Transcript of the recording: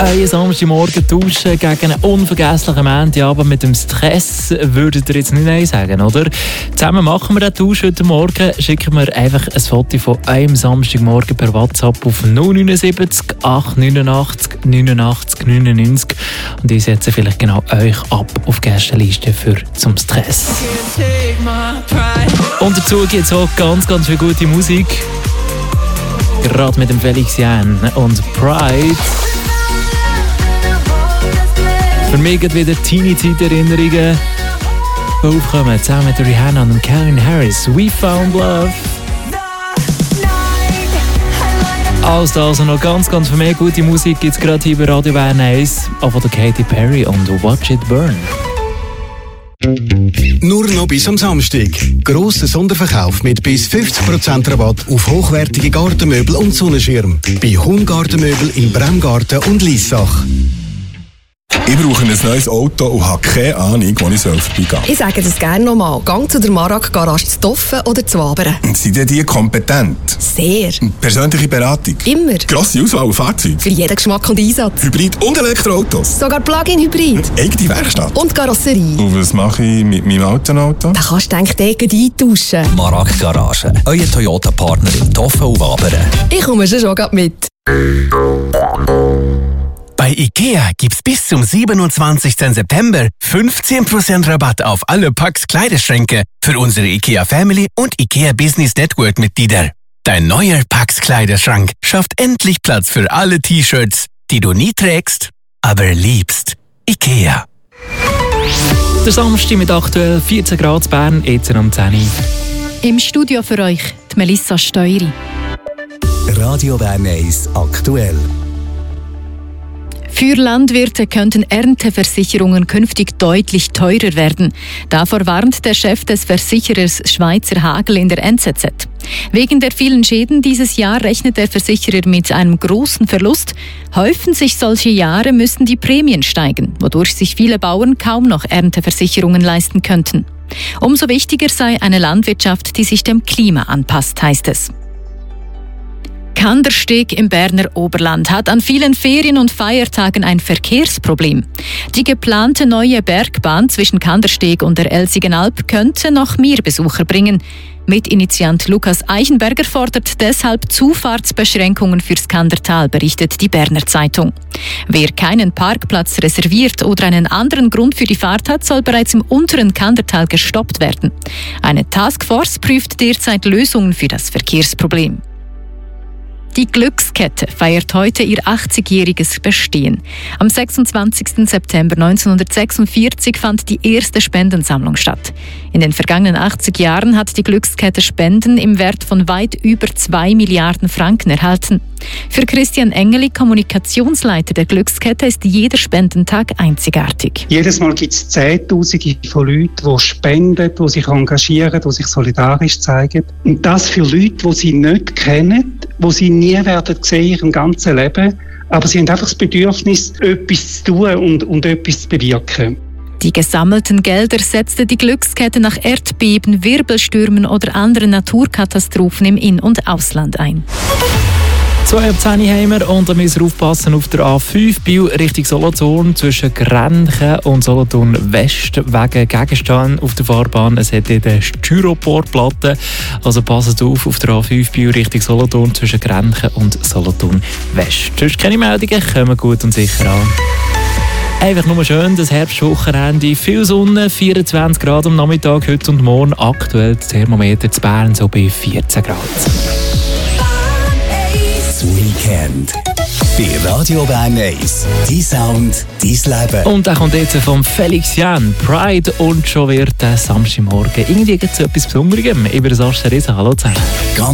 Euer Samstagmorgen tauschen gegen einen unvergesslichen Montagabend mit dem Stress, würdet ihr jetzt nicht Nein sagen, oder? Zusammen machen wir den Tausch heute Morgen. Schicken wir einfach ein Foto von einem Samstagmorgen per WhatsApp auf 079 889 89 99 und ich setze vielleicht genau euch ab auf die Gästeliste für zum Stress. Und dazu gibt es auch ganz viel gute Musik. Gerade mit dem Felix Jähn und Pride. Für mich geht wieder Teenie-Zeit-Erinnerungen aufkommen, zusammen mit Rihanna und Calvin Harris. We Found Love. Alles das und noch ganz viel mehr gute Musik gibt es gerade hier bei Radio Bern 1. Auch von der Katy Perry und Watch It Burn. Nur noch bis am Samstag. Grosser Sonderverkauf mit bis 50% Rabatt auf hochwertige Gartenmöbel und Sonnenschirm. Bei Hungartenmöbel in Bremgarten und Liessach. Ich brauche ein neues Auto und habe keine Ahnung, wo ich vorbeigehen soll. Ich sage das gerne nochmal. Gang zu der Marag-Garage zu Toffen oder zu Wabern. Sind denn die kompetent? Sehr. Persönliche Beratung? Immer. Grosse Auswahl an Fahrzeugen? Für jeden Geschmack und Einsatz. Hybrid- und Elektroautos? Sogar Plug-in-Hybrid. Eigene Werkstatt? Und Karosserie. Und was mache ich mit meinem alten Auto? Da kannst du denk eintauschen. Marag-Garage. Euer Toyota-Partner in Toffen und Wabern. Ich komme schon mit. Bei IKEA gibt's bis zum 27. September 15% Rabatt auf alle Packs Kleiderschränke für unsere IKEA Family und IKEA Business Network Mitglieder. Dein neuer Packs Kleiderschrank schafft endlich Platz für alle T-Shirts, die du nie trägst, aber liebst. IKEA. Der Samstag mit aktuell 14 Grad in Bern, jetzt um 10 Uhr. Im Studio für euch die Melissa Steueri. Radio Bern 1 aktuell. Für Landwirte könnten Ernteversicherungen künftig deutlich teurer werden. Davor warnt der Chef des Versicherers Schweizer Hagel in der NZZ. Wegen der vielen Schäden dieses Jahr rechnet der Versicherer mit einem großen Verlust. Häufen sich solche Jahre, müssen die Prämien steigen, wodurch sich viele Bauern kaum noch Ernteversicherungen leisten könnten. Umso wichtiger sei eine Landwirtschaft, die sich dem Klima anpasst, heißt es. Kandersteg im Berner Oberland hat an vielen Ferien- und Feiertagen ein Verkehrsproblem. Die geplante neue Bergbahn zwischen Kandersteg und der Elsigenalp könnte noch mehr Besucher bringen. Mitinitiant Lukas Eichenberger fordert deshalb Zufahrtsbeschränkungen fürs Kandertal, berichtet die Berner Zeitung. Wer keinen Parkplatz reserviert oder einen anderen Grund für die Fahrt hat, soll bereits im unteren Kandertal gestoppt werden. Eine Taskforce prüft derzeit Lösungen für das Verkehrsproblem. Die Glückskette feiert heute ihr 80-jähriges Bestehen. Am 26. September 1946 fand die erste Spendensammlung statt. In den vergangenen 80 Jahren hat die Glückskette Spenden im Wert von weit über 2 Milliarden Franken erhalten. Für Christian Engeli, Kommunikationsleiter der Glückskette, ist jeder Spendentag einzigartig. Jedes Mal gibt es Zehntausende von Leuten, die spenden, die sich engagieren, die sich solidarisch zeigen. Und das für Leute, die sie nicht kennen, die sie nie werden sehen in ihrem ganzen Leben. Aber sie haben einfach das Bedürfnis, etwas zu tun und etwas zu bewirken. Die gesammelten Gelder setzte die Glückskette nach Erdbeben, Wirbelstürmen oder anderen Naturkatastrophen im In- und Ausland ein. 2 ab 10 haben wir und da müssen wir aufpassen auf der A5 Biel Richtung Solothurn zwischen Grenchen und Solothurn West wegen Gegenstand auf der Fahrbahn. Es hat eine Styroporplatte, also passt auf der A5 Biel Richtung Solothurn zwischen Grenchen und Solothurn West. Sonst keine Meldungen, kommen gut und sicher an. Einfach nur schön, das Herbstwochenende, viel Sonne, 24 Grad am Nachmittag, heute und morgen. Aktuell das Thermometer zu Bern so bei 14 Grad. Weekend. Bei Radio Bern 1. Dein Sound, dein Leben. Und da kommt jetzt vom Felix Jähn, Pride, und schon wird der Samstagmorgen irgendwie so etwas Besonderem über das Ascherisen. Hallo zusammen.